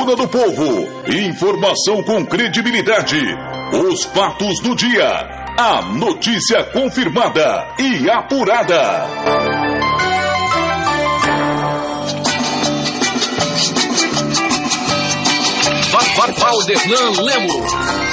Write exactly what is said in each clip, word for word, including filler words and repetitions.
Tribuna do Povo. Informação com credibilidade. Os fatos do dia. A notícia confirmada e apurada. Valderlan Lemos.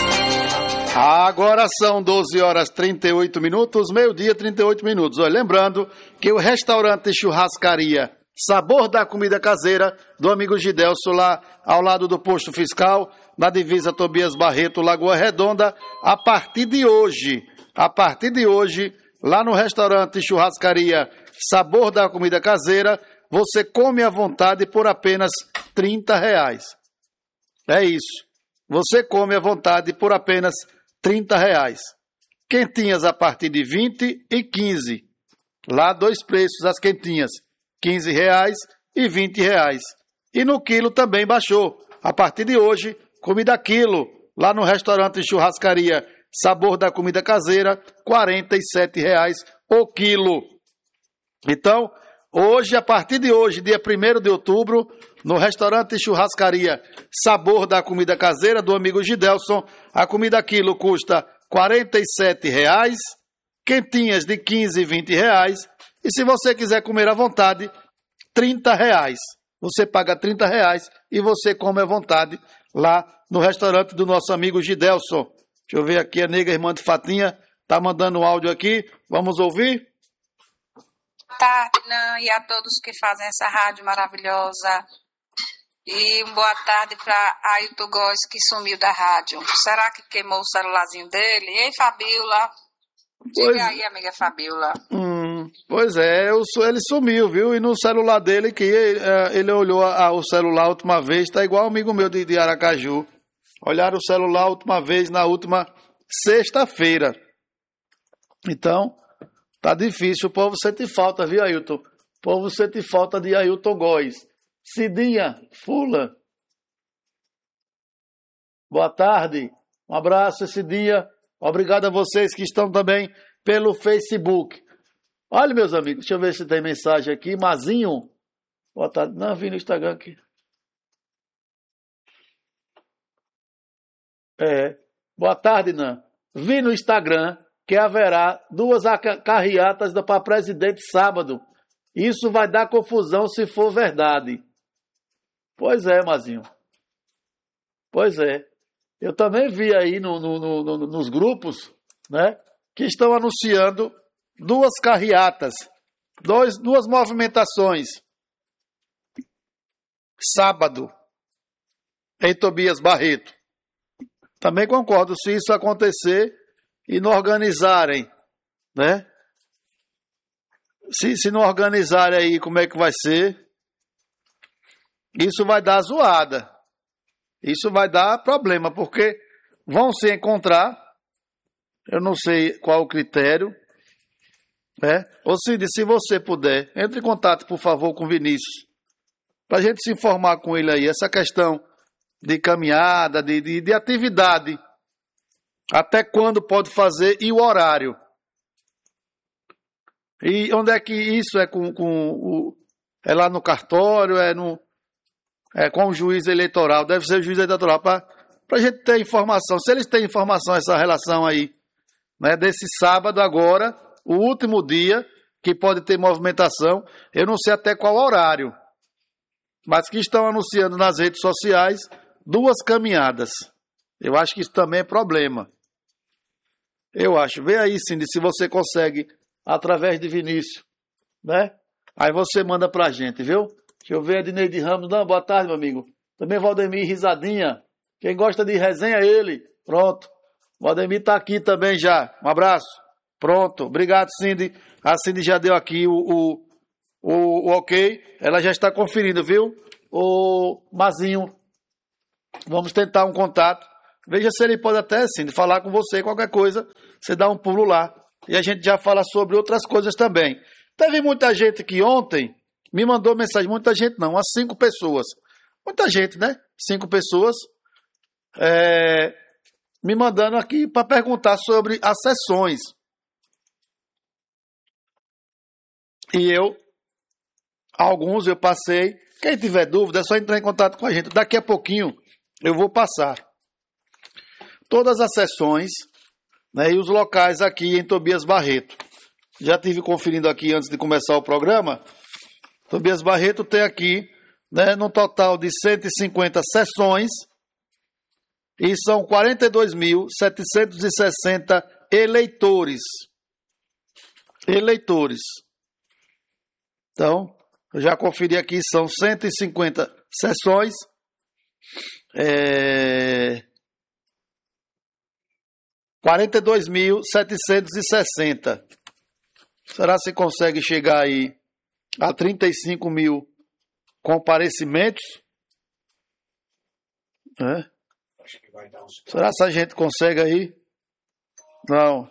Agora são doze horas e trinta e oito minutos, meio-dia e trinta e oito minutos. Olha, lembrando que o restaurante Churrascaria Sabor da Comida Caseira, do amigo Gidelso, lá ao lado do posto fiscal, na divisa Tobias Barreto, Lagoa Redonda, a partir de hoje, a partir de hoje, lá no restaurante Churrascaria Sabor da Comida Caseira, você come à vontade por apenas trinta reais. É isso. Você come à vontade por apenas trinta reais. Quentinhas a partir de vinte e quinze. Lá dois preços as quentinhas, quinze reais e vinte reais. E no quilo também baixou. A partir de hoje, comida quilo, lá no restaurante Churrascaria Sabor da Comida Caseira, quarenta e sete reais o quilo. Então, hoje, a partir de hoje, dia primeiro de outubro, no restaurante Churrascaria Sabor da Comida Caseira, do amigo Gidelson, a comida quilo custa quarenta e sete reais, quentinhas de quinze e vinte reais, e se você quiser comer à vontade, trinta reais. Você paga trinta reais e você come à vontade lá no restaurante do nosso amigo Gidelson. Deixa eu ver aqui, a nega irmã de Fatinha está mandando um áudio aqui, vamos ouvir? Boa tarde, Nan, e a todos que fazem essa rádio maravilhosa. E boa tarde para Ailton Góes, que sumiu da rádio. Será que queimou o celularzinho dele? Ei, Fabiola. Diga pois, aí, amiga Fabiola. Hum, pois é, ele sumiu, viu? E no celular dele, que ele olhou a, a, o celular a última vez, tá igual um amigo meu de, de Aracaju. Olharam o celular a última vez na última sexta-feira. Então, tá difícil. O povo sente falta, viu, Ailton? O povo sente falta de Ailton Góes. Cidinha, Fula. Boa tarde. Um abraço, Cidinha. Obrigado a vocês que estão também pelo Facebook. Olha, meus amigos, deixa eu ver se tem mensagem aqui. Mazinho. Boa tarde. Não, vi no Instagram aqui. É. Boa tarde, Nan. Vi no Instagram que haverá duas carreatas para presidente sábado. Isso vai dar confusão se for verdade. Pois é, Mazinho. Pois é. Eu também vi aí no, no, no, no, nos grupos, né, que estão anunciando duas carreatas, dois, duas movimentações. Sábado, em Tobias Barreto. Também concordo, se isso acontecer e não organizarem, né? Se, se não organizarem aí, como é que vai ser? Isso vai dar zoada. Isso vai dar problema, porque vão se encontrar, eu não sei qual o critério, né? Ô Cid, se você puder, entre em contato, por favor, com o Vinícius, para a gente se informar com ele aí, essa questão de caminhada, de, de, de atividade, até quando pode fazer e o horário. E onde é que isso é com, com o, é lá no cartório, é no É, com o juiz eleitoral, deve ser o juiz eleitoral, para a gente ter informação. Se eles têm informação, essa relação aí, né, desse sábado agora, o último dia, que pode ter movimentação, eu não sei até qual horário, mas que estão anunciando nas redes sociais duas caminhadas. Eu acho que isso também é problema. Eu acho. Vê aí, Cindy, se você consegue, através de Vinícius, né? Aí você manda pra gente, viu? Deixa eu ver, Edneide Ramos. Não, boa tarde, meu amigo. Também Valdemir Risadinha. Quem gosta de resenha é ele. Pronto. Valdemir tá aqui também já. Um abraço. Pronto. Obrigado, Cindy. A Cindy já deu aqui o, o, o, o ok. Ela já está conferindo, viu? O Mazinho. Vamos tentar um contato. Veja se ele pode até, Cindy, falar com você. Qualquer coisa, você dá um pulo lá. E a gente já fala sobre outras coisas também. Teve muita gente que ontem me mandou mensagem, muita gente não, umas cinco pessoas. Muita gente, né? Cinco pessoas é, me mandando aqui para perguntar sobre as sessões. E eu, alguns eu passei Quem tiver dúvida, é só entrar em contato com a gente. Daqui a pouquinho eu vou passar todas as sessões, né, e os locais aqui em Tobias Barreto. Já estive conferindo aqui antes de começar o programa. Tobias Barreto tem aqui, né, num total de cento e cinquenta sessões, e são quarenta e dois mil setecentos e sessenta eleitores. Eleitores. Então, eu já conferi aqui, são cento e cinquenta sessões. É... quarenta e dois mil setecentos e sessenta. Será que se consegue chegar aí a trinta e cinco mil comparecimentos? É? Acho que vai dar uns... Será que a gente consegue aí? Não.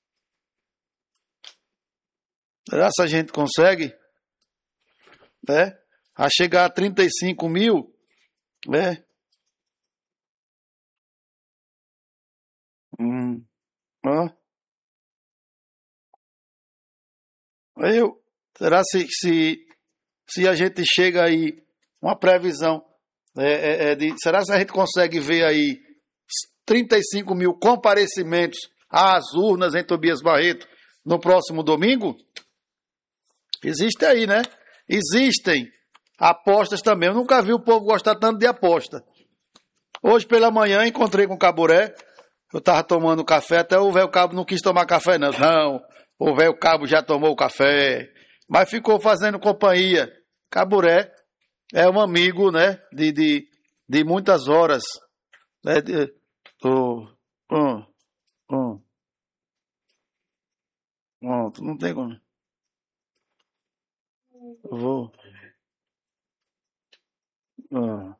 Será que a gente consegue? É? A chegar a trinta e cinco mil? É? Hum. Ó. Eu, será se, se, se a gente chega aí, uma previsão, é, é, é de, será se a gente consegue ver aí trinta e cinco mil comparecimentos às urnas em Tobias Barreto no próximo domingo? Existe aí, né? Existem apostas também. Eu nunca vi o povo gostar tanto de aposta. Hoje pela manhã encontrei com o Caburé. Eu estava tomando café, até o velho cabo não quis tomar café, não. Não, o velho cabo já tomou o café, mas ficou fazendo companhia. Caburé é um amigo, né, de, de, de muitas horas. Né, de, oh, oh, oh. Pronto, não tem como. Eu vou. Ah.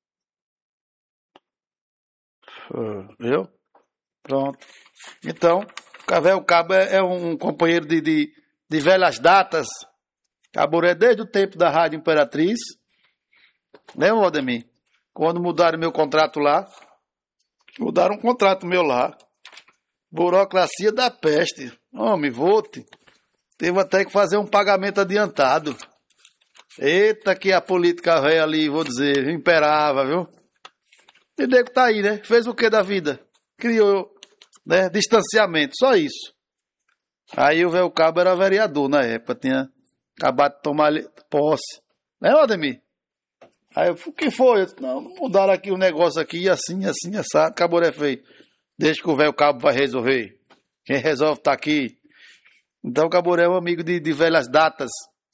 Ah, viu? Pronto. Então, o velho cabo é, é um companheiro de, de, de velhas datas. Caburé desde o tempo da Rádio Imperatriz. Né, Valdemir? Quando mudaram meu contrato lá, mudaram um contrato meu lá. Burocracia da peste. Homem, vote. Teve até que fazer um pagamento adiantado. Eita, que a política velha ali, vou dizer, imperava, viu? E o nego tá aí, né? Fez o que da vida? Criou, né, distanciamento, só isso. Aí o velho cabo era vereador na época, tinha acabado de tomar posse. Né, Ademir? Aí eu, o que foi? Eu disse, não, mudaram aqui o um negócio aqui, assim, assim, assado, Caburé feio. Deixa que o velho cabo vai resolver. Quem resolve tá aqui. Então o Caburé é um amigo de, de velhas datas.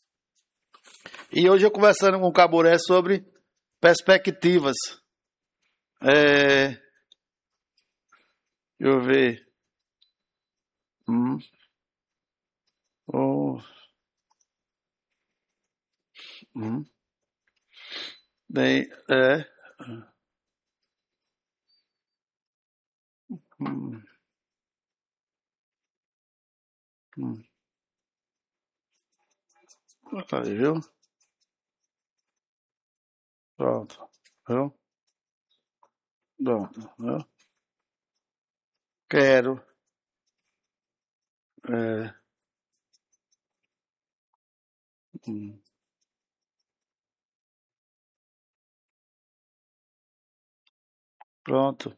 E hoje eu conversando com o Caburé sobre perspectivas. É... Deixa eu ver. Hum. Oh. Hum. Bem, é. Hum. Hum. Aí, viu? Pronto. Viu? Pronto. Viu? Quero. É. Hum. Pronto.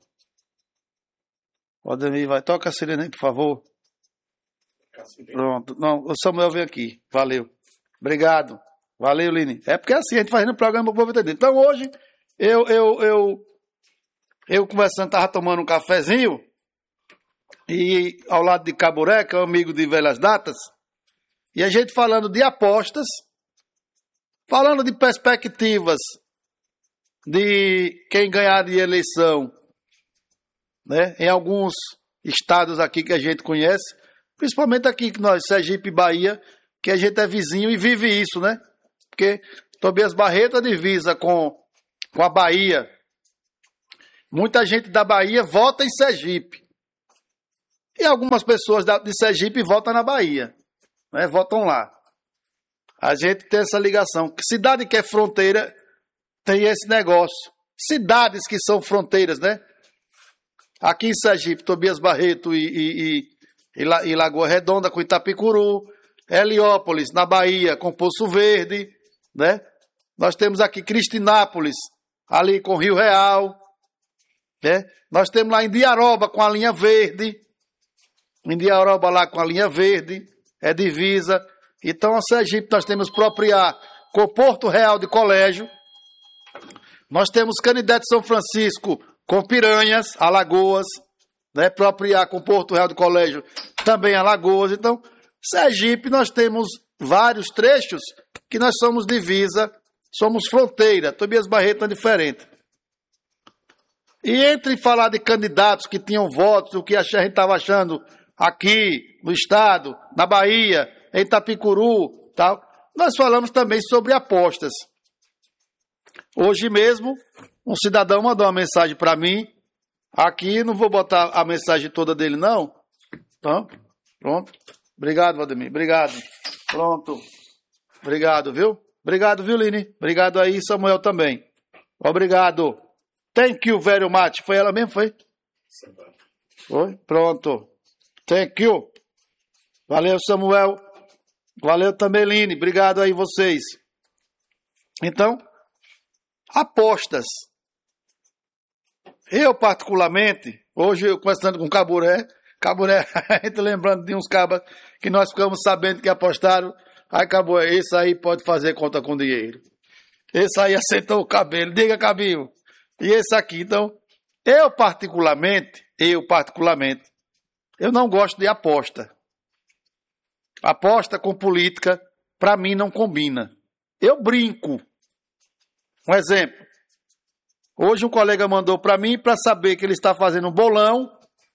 O Ademir vai. Toca a sirene aí, por favor. Pronto. Não, o Samuel vem aqui. Valeu. Obrigado. Valeu, Lini. É porque assim, a gente fazendo o programa para o povo entender. Então hoje, eu, eu, eu, eu conversando, tava tomando um cafezinho, e ao lado de Caburé, que é um amigo de velhas datas, e a gente falando de apostas, falando de perspectivas de quem ganhar de eleição, né, em alguns estados aqui que a gente conhece, principalmente aqui que nós, Sergipe e Bahia, que a gente é vizinho e vive isso, né? Porque Tobias Barreto é divisa com, com a Bahia. Muita gente da Bahia vota em Sergipe. E algumas pessoas da, de Sergipe votam na Bahia, né? Votam lá. A gente tem essa ligação. Cidade que é fronteira tem esse negócio. Cidades que são fronteiras, né? Aqui em Sergipe, Tobias Barreto e, e, e, e Lagoa Redonda com Itapicuru, Heliópolis, na Bahia, com Poço Verde, né? Nós temos aqui Cristinápolis, ali com Rio Real. Né? Nós temos lá em Diaroba com a linha verde. Em Diaroba lá com a linha verde. É divisa. Então, a Sergipe nós temos Propriá com Porto Real de Colégio. Nós temos Canidé de São Francisco com Piranhas, Alagoas. Né? Propriá com Porto Real de Colégio, também Alagoas. Então, Sergipe nós temos vários trechos que nós somos divisa, somos fronteira. Tobias Barreto é diferente. E entre falar de candidatos que tinham votos, o que a gente estava achando aqui no estado, na Bahia, em Itapicuru, tal, nós falamos também sobre apostas. Hoje mesmo, um cidadão mandou uma mensagem para mim. Aqui, não vou botar a mensagem toda dele, não. Então, pronto. Obrigado, Valdemir. Obrigado. Pronto. Obrigado, viu? Obrigado, viu, Line? Obrigado aí, Samuel também. Obrigado. Thank you very much. Foi ela mesmo, foi? Foi? Pronto. Thank you. Valeu, Samuel. Valeu também, Line. Obrigado aí, vocês. Então, apostas. Eu, particularmente, hoje eu conversando com o Caburé, Caburé, a gente lembrando de uns cabas que nós ficamos sabendo que apostaram. Aí, Caburé, esse aí pode fazer conta com dinheiro. Esse aí assentou o cabelo. Diga, Cabinho. E esse aqui, então, eu particularmente, eu particularmente, eu não gosto de aposta. Aposta com política, para mim, não combina. Eu brinco. Um exemplo. Hoje um colega mandou para mim para saber que ele está fazendo um bolão.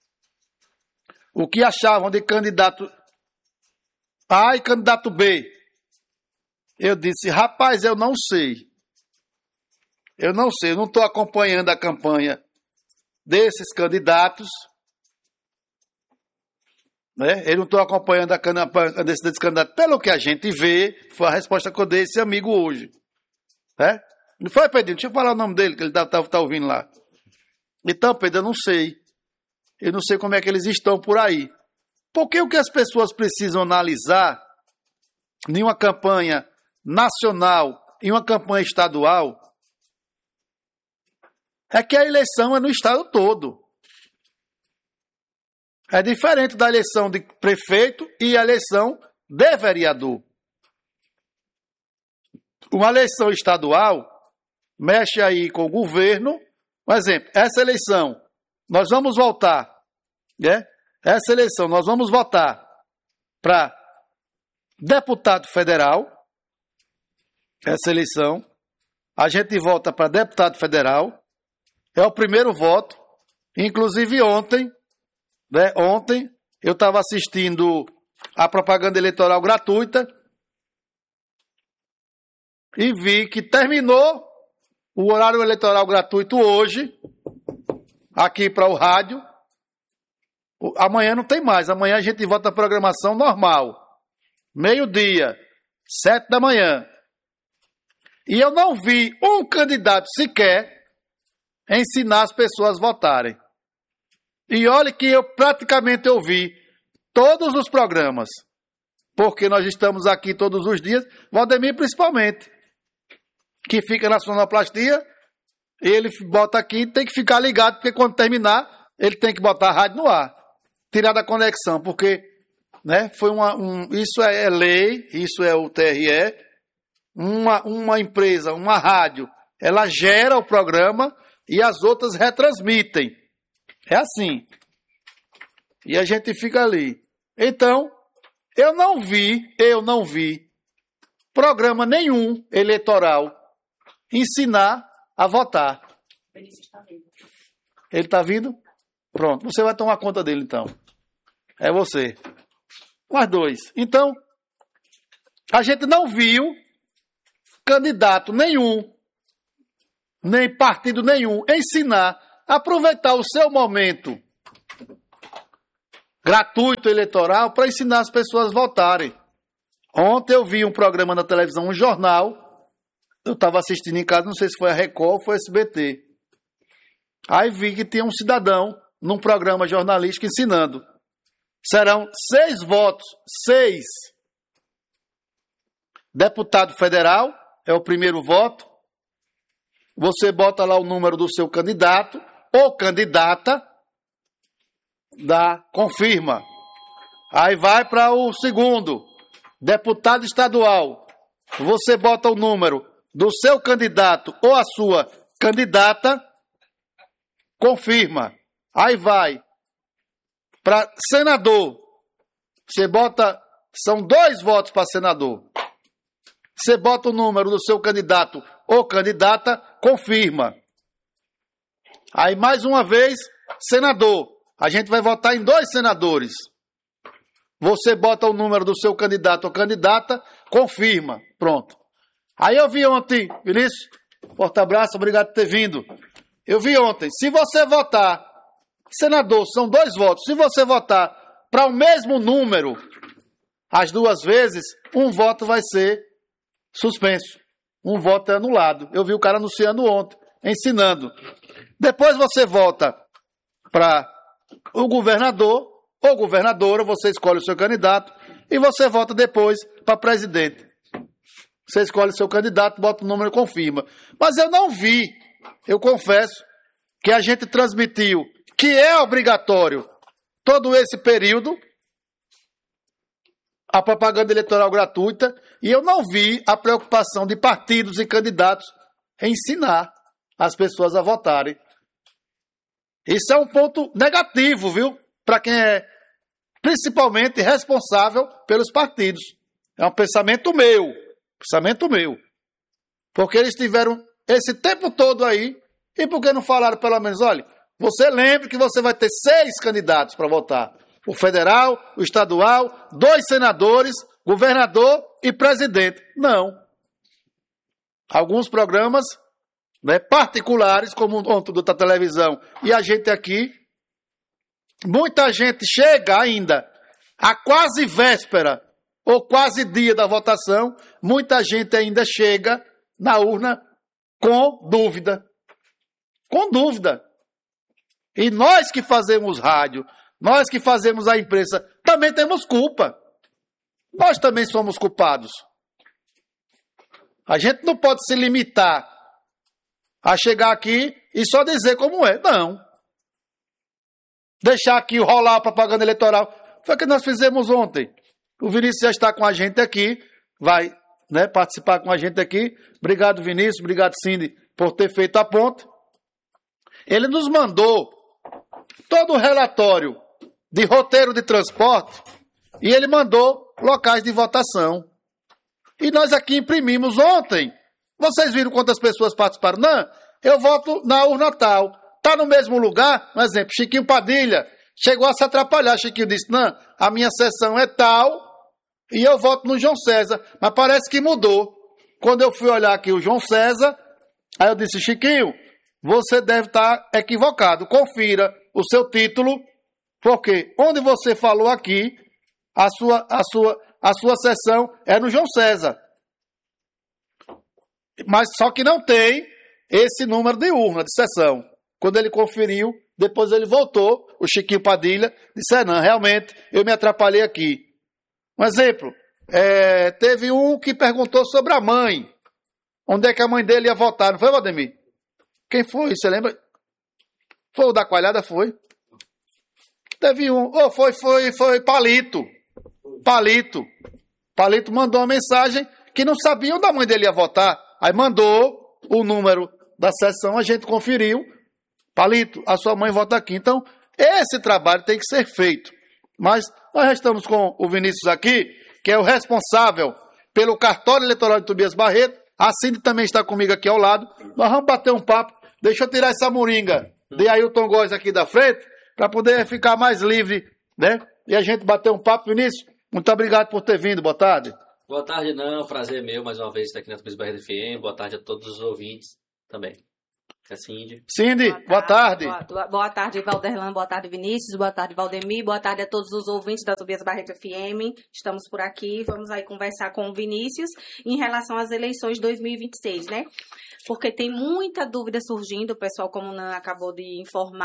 O que achavam de candidato A e candidato B. Eu disse, rapaz, eu não sei. Eu não sei, eu não estou acompanhando a campanha desses candidatos. Né? Eu não estou acompanhando a campanha desses, desses candidatos. Pelo que a gente vê, foi a resposta que eu dei a esse amigo hoje. Né? Não foi, Pedrinho? Deixa eu falar o nome dele, que ele está tá, tá ouvindo lá. Então, Pedro, eu não sei. Eu não sei como é que eles estão por aí. Porque o que as pessoas precisam analisar em uma campanha nacional, em uma campanha estadual, é que a eleição é no estado todo. É diferente da eleição de prefeito e a eleição de vereador. Uma eleição estadual mexe aí com o governo. Um exemplo, essa eleição, nós vamos votar, né? Essa eleição, nós vamos votar para deputado federal. Essa eleição, a gente vota para deputado federal. É o primeiro voto. Inclusive ontem, né? Ontem, eu estava assistindo a propaganda eleitoral gratuita e vi que terminou o horário eleitoral gratuito hoje, aqui para o rádio. Amanhã não tem mais. Amanhã a gente volta à programação normal. Meio-dia, sete da manhã. E eu não vi um candidato sequer ensinar as pessoas a votarem. E olha que eu praticamente ouvi todos os programas. Porque nós estamos aqui todos os dias, Valdemir principalmente, que fica na sonoplastia, ele bota aqui, tem que ficar ligado, porque quando terminar, ele tem que botar a rádio no ar. Tirar da conexão, porque né, foi uma, um, isso é, é lei, isso é o T R E, uma, uma empresa, uma rádio, ela gera o programa e as outras retransmitem. É assim. E a gente fica ali. Então, eu não vi, eu não vi programa nenhum eleitoral ensinar a votar. Ele está vindo? Pronto, você vai tomar conta dele então. É você. Mais dois. Então, a gente não viu candidato nenhum, nem partido nenhum, ensinar a aproveitar o seu momento gratuito eleitoral para ensinar as pessoas a votarem. Ontem eu vi um programa na televisão, um jornal, eu estava assistindo em casa, não sei se foi a Record ou foi a S B T. Aí vi que tinha um cidadão num programa jornalístico ensinando. Serão seis votos, seis. Deputado federal é o primeiro voto. Você bota lá o número do seu candidato ou candidata, dá, confirma. Aí vai para o segundo, deputado estadual. Você bota o número do seu candidato ou a sua candidata, confirma. Aí vai para senador. Você bota, são dois votos para senador. Você bota o número do seu candidato ou candidata, confirma. Aí mais uma vez, senador. A gente vai votar em dois senadores. Você bota o número do seu candidato ou candidata, confirma. Pronto. Aí eu vi ontem, Vinícius, forte abraço, obrigado por ter vindo. Eu vi ontem, se você votar, senador, são dois votos, se você votar para o mesmo número, as duas vezes, um voto vai ser suspenso. Um voto é anulado. Eu vi o cara anunciando ontem, ensinando. Depois você vota para o governador ou governadora, você escolhe o seu candidato e você vota depois para presidente. Você escolhe o seu candidato, bota o número e confirma. Mas eu não vi, eu confesso, que a gente transmitiu que é obrigatório todo esse período a propaganda eleitoral gratuita, e eu não vi a preocupação de partidos e candidatos em ensinar as pessoas a votarem. Isso é um ponto negativo, viu? Para quem é principalmente responsável pelos partidos. É um pensamento meu, pensamento meu. Porque eles tiveram esse tempo todo aí, e por que não falaram pelo menos, olha, você lembre que você vai ter seis candidatos para votar. O federal, o estadual, dois senadores, governador e presidente. Não. Alguns programas, né, particulares, como ontem da televisão e a gente aqui, muita gente chega ainda a quase véspera ou quase dia da votação, muita gente ainda chega na urna com dúvida. Com dúvida. E nós que fazemos rádio, nós que fazemos a imprensa, também temos culpa. Nós também somos culpados. A gente não pode se limitar a chegar aqui e só dizer como é. Não. Deixar aqui rolar a propaganda eleitoral. Foi o que nós fizemos ontem. O Vinícius já está com a gente aqui, vai, né, participar com a gente aqui. Obrigado, Vinícius, obrigado, Cindy, por ter feito a ponte. Ele nos mandou todo o relatório de roteiro de transporte e ele mandou locais de votação. E nós aqui imprimimos ontem. Vocês viram quantas pessoas participaram? Não, eu voto na urna tal. Está no mesmo lugar? Um exemplo, Chiquinho Padilha chegou a se atrapalhar. Chiquinho disse, não, a minha sessão é tal e eu voto no João César. Mas parece que mudou. Quando eu fui olhar aqui o João César, aí eu disse, Chiquinho, você deve estar equivocado. Confira o seu título, porque onde você falou aqui, a sua, a sua, a sua sessão é no João César. Mas só que não tem esse número de urna, de sessão. Quando ele conferiu, depois ele voltou, o Chiquinho Padilha, disse, é, não, realmente, eu me atrapalhei aqui. Um exemplo, é, teve um que perguntou sobre a mãe. Onde é que a mãe dele ia votar, não foi, Valdemir? Quem foi? Você lembra? Foi o da Coalhada, foi? Teve um. Oh, foi, foi, foi Palito. Palito. Palito mandou uma mensagem que não sabia onde a mãe dele ia votar. Aí mandou o número da sessão, a gente conferiu. Palito, a sua mãe vota aqui. Então, esse trabalho tem que ser feito. Mas nós já estamos com o Vinícius aqui, que é o responsável pelo cartório eleitoral de Tobias Barreto. A Cindy também está comigo aqui ao lado. Nós vamos bater um papo. Deixa eu tirar essa moringa de Ailton Góes aqui da frente, para poder ficar mais livre, né? E a gente bater um papo. Vinícius, muito obrigado por ter vindo. Boa tarde. Boa tarde, não. Prazer meu, mais uma vez, estar aqui na Tobias Barreto F M. Boa tarde a todos os ouvintes também. É Cindy. Cindy, boa tarde. Boa tarde, boa, boa tarde Valderlan, boa tarde, Vinícius, boa tarde, Valdemir, boa tarde a todos os ouvintes da Tobias Barreto F M. Estamos por aqui, vamos aí conversar com o Vinícius em relação às eleições de dois mil e vinte e seis, né? Porque tem muita dúvida surgindo, o pessoal, como o Nan acabou de informar,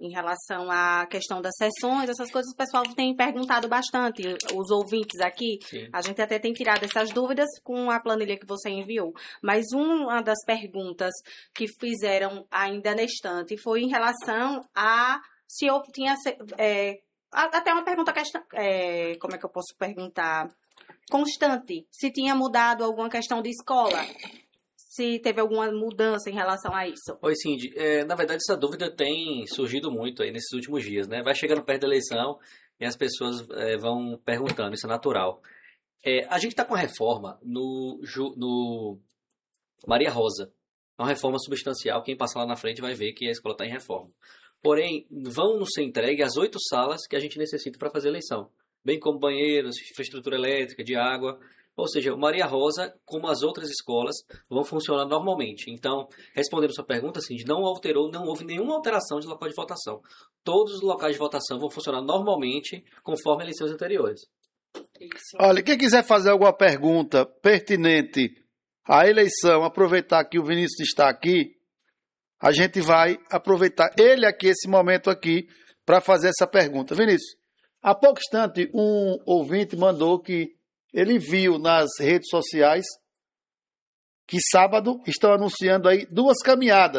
em relação à questão das sessões, essas coisas o pessoal tem perguntado bastante, os ouvintes aqui. Sim. A gente até tem tirado essas dúvidas com a planilha que você enviou. Mas uma das perguntas que fizeram ainda na estante foi em relação a se eu tinha... É, até uma pergunta, questão, é, como é que eu posso perguntar? Constante, se tinha mudado alguma questão de escola, se teve alguma mudança em relação a isso. Oi, Cindy. É, na verdade, essa dúvida tem surgido muito aí nesses últimos dias, né? Vai chegando perto da eleição e as pessoas é, vão perguntando, isso é natural. É, a gente está com a reforma no, no Maria Rosa. É uma reforma substancial, quem passar lá na frente vai ver que a escola está em reforma. Porém, vão nos ser entregues as oito salas que a gente necessita para fazer a eleição, bem como banheiros, infraestrutura elétrica, de água. Ou seja, o Maria Rosa, como as outras escolas, vão funcionar normalmente. Então, respondendo a sua pergunta, assim, não alterou, não houve nenhuma alteração de local de votação. Todos os locais de votação vão funcionar normalmente, conforme eleições anteriores. Isso. Olha, quem quiser fazer alguma pergunta pertinente à eleição, aproveitar que o Vinícius está aqui, a gente vai aproveitar ele aqui, esse momento aqui, para fazer essa pergunta. Vinícius, há pouco instante, um ouvinte mandou que ele viu nas redes sociais que sábado estão anunciando aí duas caminhadas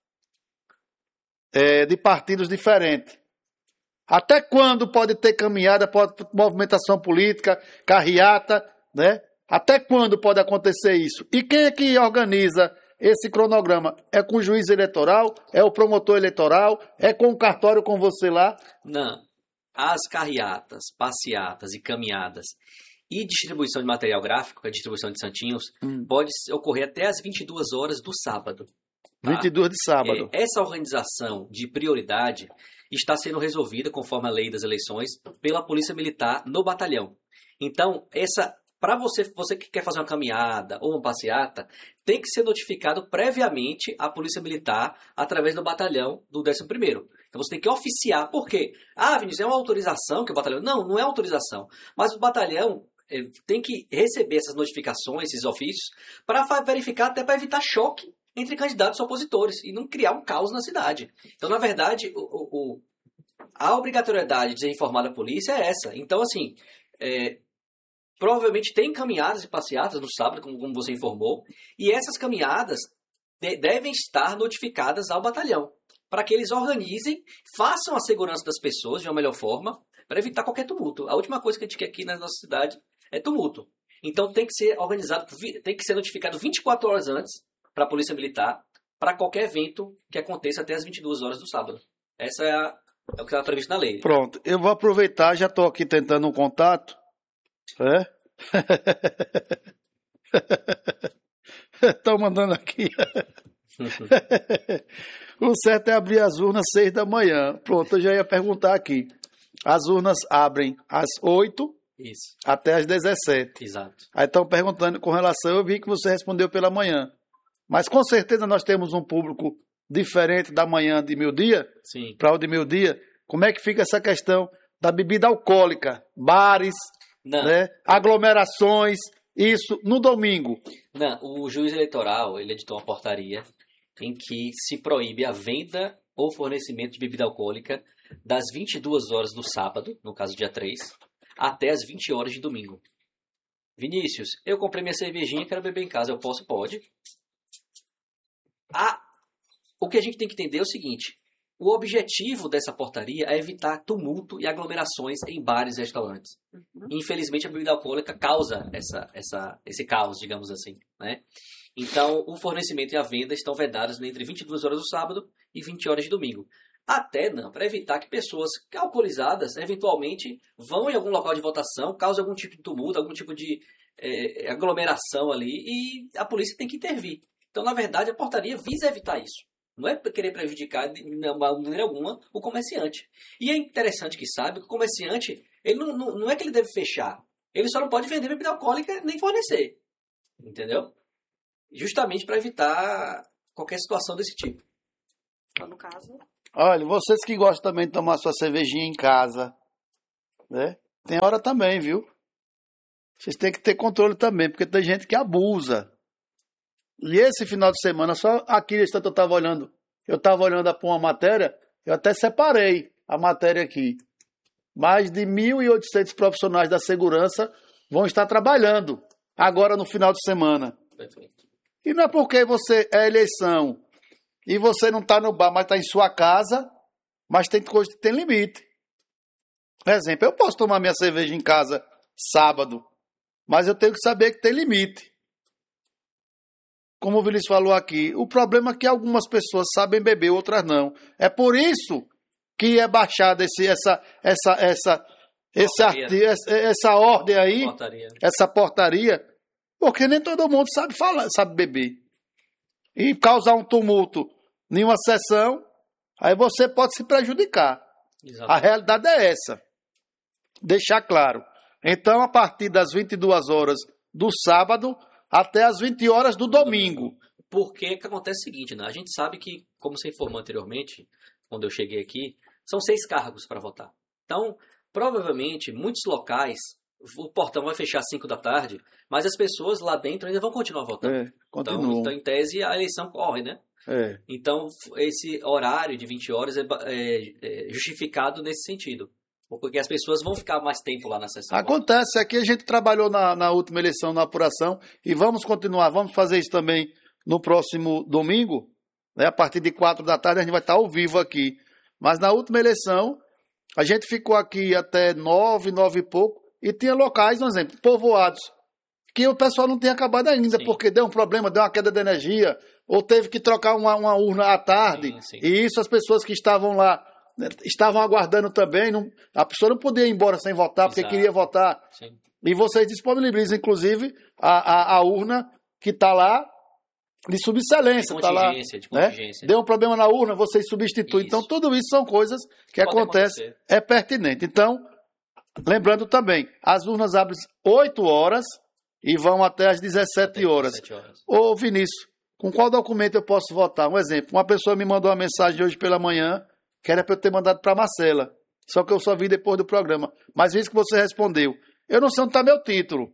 é, de partidos diferentes. Até quando pode ter caminhada, pode movimentação política, carreata, né? Até quando pode acontecer isso? E quem é que organiza esse cronograma? É com o juiz eleitoral? É o promotor eleitoral? É com o cartório com você lá? Não. As carreatas, passeatas e caminhadas e distribuição de material gráfico, a distribuição de santinhos, hum. pode ocorrer até às vinte e duas horas do sábado. Tá? vinte e duas de sábado. É, essa organização de prioridade está sendo resolvida, conforme a lei das eleições, pela Polícia Militar no batalhão. Então, essa, para você, você que quer fazer uma caminhada ou uma passeata, tem que ser notificado previamente à Polícia Militar através do batalhão do décimo primeiro. Então você tem que oficiar. Por quê? Ah, Vinícius, é uma autorização que o batalhão... Não, não é autorização. Mas o batalhão é, tem que receber essas notificações, esses ofícios, para verificar, até para evitar choque entre candidatos opositores e não criar um caos na cidade. Então, na verdade, o, o, a obrigatoriedade de ser informada a polícia é essa. Então, assim, é, provavelmente tem caminhadas e passeatas no sábado, como, como você informou, e essas caminhadas de, devem estar notificadas ao batalhão, para que eles organizem, façam a segurança das pessoas de uma melhor forma, para evitar qualquer tumulto. A última coisa que a gente quer aqui na nossa cidade é tumulto. Então, tem que ser organizado, tem que ser notificado vinte e quatro horas antes, para a Polícia Militar, para qualquer evento que aconteça até as vinte e duas horas do sábado. Essa é, a, é o que está previsto na lei. Pronto, eu vou aproveitar, já estou aqui tentando um contato. É? Estão mandando aqui. O certo é abrir as urnas às seis da manhã. Pronto, eu já ia perguntar aqui. As urnas abrem às oito Isso. até às dezessete. Exato. Aí estão perguntando com relação, eu vi que você respondeu pela manhã. Mas com certeza nós temos um público diferente da manhã de meio-dia para o de meio-dia. Como é que fica essa questão da bebida alcoólica? Bares, né, aglomerações, isso no domingo? Não, o juiz eleitoral ele editou uma portaria em que se proíbe a venda ou fornecimento de bebida alcoólica das vinte e duas horas do sábado, no caso dia três, até as vinte horas de domingo. Vinícius, eu comprei minha cervejinha, quero beber em casa, eu posso? Pode. Ah, o que a gente tem que entender é o seguinte, o objetivo dessa portaria é evitar tumulto e aglomerações em bares e restaurantes. Uhum. Infelizmente, a bebida alcoólica causa essa, essa, esse caos, digamos assim, né? Então, o fornecimento e a venda estão vedados entre vinte e duas horas do sábado e vinte horas de domingo. Até, não, para evitar que pessoas alcoolizadas, eventualmente, vão em algum local de votação, causem algum tipo de tumulto, algum tipo de é, aglomeração ali, e a polícia tem que intervir. Então, na verdade, a portaria visa evitar isso. Não é querer prejudicar de maneira alguma o comerciante. E é interessante que saiba que o comerciante, ele não, não, não é que ele deve fechar. Ele só não pode vender bebida alcoólica nem fornecer. Entendeu? Justamente para evitar qualquer situação desse tipo. No caso... Olha, vocês que gostam também de tomar sua cervejinha em casa, né? Tem hora também, viu? Vocês têm que ter controle também, porque tem gente que abusa. E esse final de semana, só aqui eu estava olhando, eu estava olhando para uma matéria Eu até separei a matéria aqui. Mais de mil e oitocentos profissionais da segurança vão estar trabalhando agora no final de semana. Perfeito. E não é porque você é eleição e você não está no bar, mas está em sua casa, mas tem coisa que tem limite. Por exemplo, eu posso tomar minha cerveja em casa sábado, mas eu tenho que saber que tem limite. Como o Vinícius falou aqui, o problema é que algumas pessoas sabem beber, outras não. É por isso que é baixada esse, essa, essa, essa, esse arti- essa, essa ordem aí, Portaria. essa portaria, porque nem todo mundo sabe falar, sabe beber. E causar um tumulto em uma sessão, aí você pode se prejudicar. Exato. A realidade é essa. Deixar claro. Então, a partir das vinte e duas horas do sábado até as vinte horas do domingo. Porque que acontece o seguinte, né? A gente sabe que, como você informou anteriormente, quando eu cheguei aqui, são seis cargos para votar. Então, provavelmente, muitos locais, o portão vai fechar às cinco da tarde, mas as pessoas lá dentro ainda vão continuar votando. É, então, continuam. então, em tese, a eleição corre, né? É. Então, esse horário de vinte horas é, é, é justificado nesse sentido. Porque as pessoas vão ficar mais tempo lá na sessão. Acontece, aqui a gente trabalhou na, na última eleição, na apuração, e vamos continuar, vamos fazer isso também no próximo domingo, né? A partir de quatro da tarde a gente vai estar ao vivo aqui. Mas na última eleição, a gente ficou aqui até nove, nove e pouco, e tinha locais, por exemplo, povoados, que o pessoal não tinha acabado ainda, Sim. porque deu um problema, deu uma queda de energia, ou teve que trocar uma, uma urna à tarde, Sim, sim. e isso as pessoas que estavam lá estavam aguardando também, não, a pessoa não podia ir embora sem votar, porque Exato. queria votar. Sim. E vocês disponibilizam, inclusive, a, a, a urna que está lá de subexcelência. De Tá lá, contingência, de né? contingência. Deu um problema na urna, vocês substituem. Isso. Então, tudo isso são coisas que Pode acontecem, acontecer. é pertinente. Então, lembrando também, as urnas abrem oito horas e vão até às dezessete horas. dezessete horas. Ô, Vinícius, com qual documento eu posso votar? Um exemplo, uma pessoa me mandou uma mensagem hoje pela manhã, que era para eu ter mandado para Marcela, só que eu só vi depois do programa. Mas visto que você respondeu, eu não sei onde está meu título.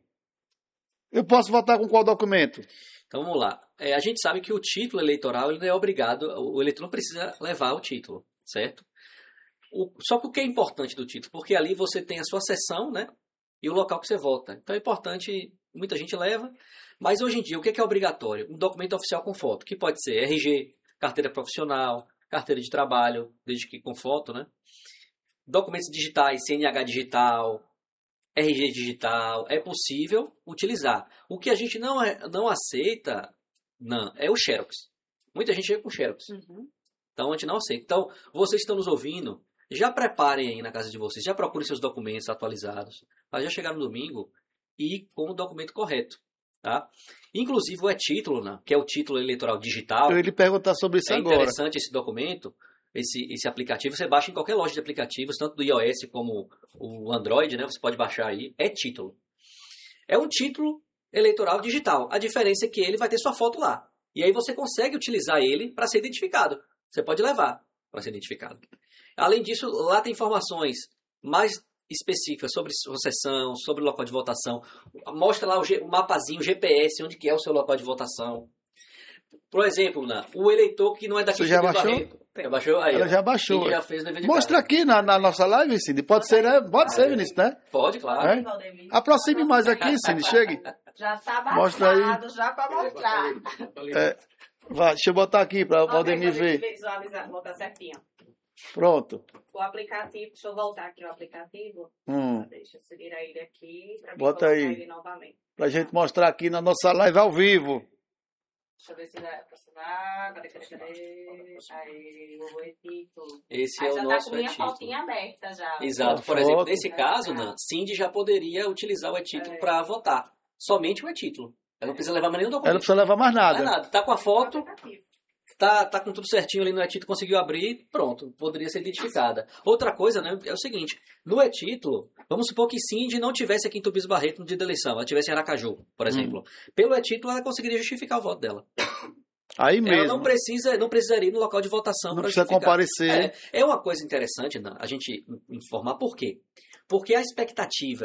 Eu posso votar com qual documento? Então vamos lá. É, a gente sabe que o título eleitoral ele não é obrigado, o eleitor não precisa levar o título, certo? O, só que o que é importante do título? Porque ali você tem a sua sessão, né? E o local que você vota. Então é importante, muita gente leva, mas hoje em dia o que é, que é obrigatório? Um documento oficial com foto, que pode ser R G, carteira profissional, carteira de trabalho, desde que com foto, né? Documentos digitais, C N H digital, R G digital, é possível utilizar. O que a gente não, é, não aceita não, é o Xerox. Muita gente chega com Xerox. Uhum. Então a gente não aceita. Então, vocês que estão nos ouvindo, já preparem aí na casa de vocês, já procurem seus documentos atualizados, para já chegar no domingo e com o documento correto. Tá? Inclusive o e-título, né, que é o título eleitoral digital. Eu ia lhe perguntar sobre isso É agora. interessante esse documento, esse, esse aplicativo. Você baixa em qualquer loja de aplicativos, tanto do iOS como o Android, né? Você pode baixar aí. É título. É um título eleitoral digital. A diferença é que ele vai ter sua foto lá. E aí você consegue utilizar ele para ser identificado. Você pode levar para ser identificado. Além disso, lá tem informações mais específicas sobre sessão, sobre o local de votação. Mostra lá o, G, o mapazinho, o G P S, onde que é o seu local de votação. Por exemplo, né, o eleitor que não é daqui Você de já Rio baixou? Barreto. Já baixou? Aí, Ela ó. já baixou. Ele já fez o dever de Mostra casa. aqui na, na nossa live, Cindy. Pode ser, né? Pode ser, Vinícius, né? Pode, claro. É? Aproxime mais aqui, Cindy. Chegue. Já tá Mostra aí. baixado, já para mostrar. É, vai, deixa eu botar aqui para o Valdemir ver. Visualizar, botar certinho. Pronto. O aplicativo, deixa eu voltar aqui o aplicativo. Hum. Deixa eu seguir ele aqui para Bota colocar aí. ele novamente. Pra gente mostrar aqui na nossa live ao vivo. Deixa eu ver se vai aproximar. Cadê, cadê, cadê? Aí, o e-título. Esse Aí é já o tá nosso com minha e-título. fotinha aberta já. Exato. Por Foto. exemplo, nesse caso, Tá. né, Cindy já poderia utilizar o e-título É. para votar. Somente o e-título. Ela não precisa levar mais nenhum Ela não documento. precisa levar mais Não é nada. nada. Tá com a foto, Aplicativo. tá, tá com tudo certinho ali no e-título, conseguiu abrir, pronto, poderia ser identificada. Outra coisa, né, é o seguinte, no e-título, vamos supor que Cindy não tivesse aqui em Tupi Barreto no dia da eleição, ela tivesse em Aracaju, por exemplo. Pelo e-título, ela conseguiria justificar o voto dela. Aí Ela mesmo. não precisa, não precisaria ir no local de votação Não para precisa justificar. comparecer. É, é uma coisa interessante, né, a gente informar por quê? Porque a expectativa